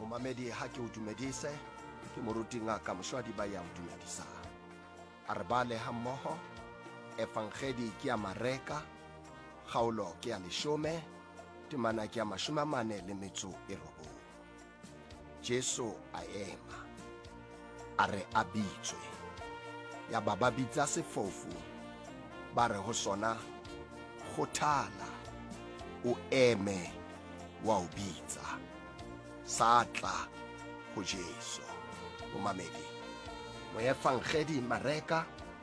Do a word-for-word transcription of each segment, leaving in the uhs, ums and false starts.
Momamedi ha ke o dumedise ke moruti ngaka Moshwadi ba ya o dumedisa. A re bale ha mmoho Evangeli ke ya Mareka, kgaolo ke ya leshome, temana ke ya mashome a mane le metso e robong. Jesu a ema, a re a bitswe, ya ba ba bitsa sefofu, ba re ho sona kgothala, o eme wa o bitsa, satla ho Jesu. Momamedi, mo Evangeli Mareka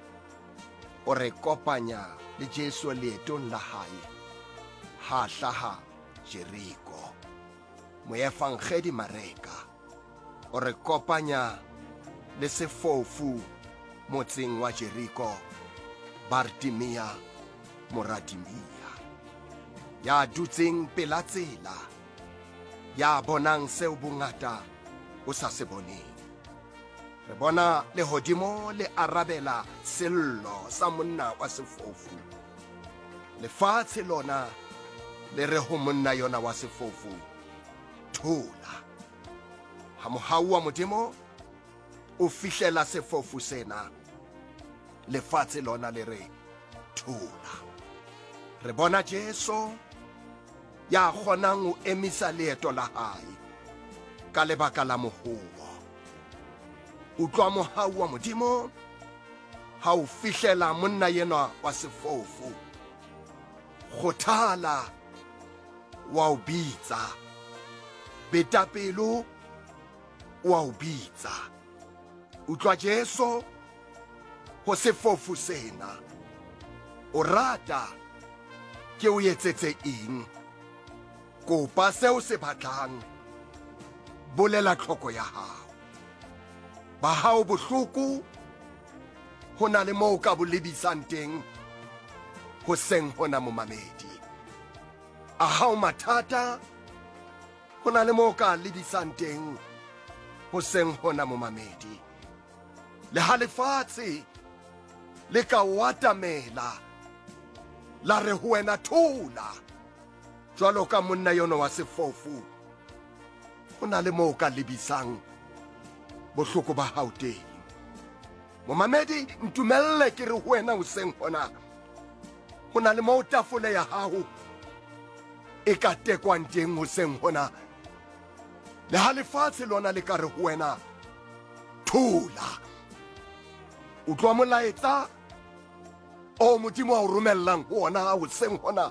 o re kopanya le Jesu leetong la hae ha hlaha Jeriko. Mo Evangeli Mareka o re kopanya le sefofu motseng wa Jeriko, Bartimea Moradimia, ya dutseng pela tsela, ya bonang seo bongata o sa se boneng. Re bona lehodimo le arabela sello sa monna wa sefofu. Lefatshe lona le re ho monna yona wa sefofu, thola. Ha mohau wa modimo o fihlela sefofu sena, lefatshe lona le re thola. Re bona Jesu ya kgonang ho emisa leeto la hae ka lebaka la mohuo. Utlwa mohau wa modimo ha o fihlela monna yena wa sefofu, kgothala wa o bitsa, beta pelo wa o bitsa. Utlwa Jesu ho sefofu sena, o rata ke o etsetse eng? Kopa seo se batlang, bolela tlhoko ya hao. Ba hao bohloko ho na le moo ka bo lebisang teng, ho seng hona momamedi. A hao mathata ho na le moo ka lebisang teng, ho seng hona momamedi. Le ha lefatshe le ka watamela, la re ho wena thola, jwalo ka monna yona wa sefofu, ho na le moo ka lebisang bohloko ba hao teng. Momamedi, ntumelle ke re ho wena ho seng hona, ho na le moo tafole ya hao e ka tekwang teng ho seng hona. Le ha lefatshe lona le ka re ho wena thola. Utlwa molaetsa o modimo wa o romellang ho ona ho seng hona,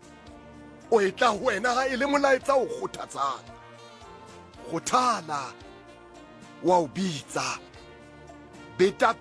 o etla ho wena e le molaetsa o kgothatsang. Kgothala wa o bitsa, beta